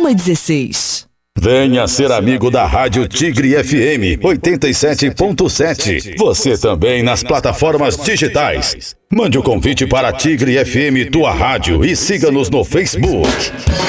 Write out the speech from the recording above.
16. Venha ser amigo da Rádio Tigre FM 87.7. Você também nas plataformas digitais. Mande o convite para Tigre FM, tua rádio, e siga-nos no Facebook.